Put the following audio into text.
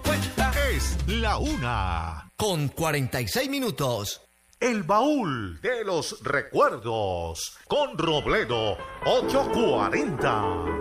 cuenta. Es la 1:46. El baúl de los recuerdos con Robledo 840.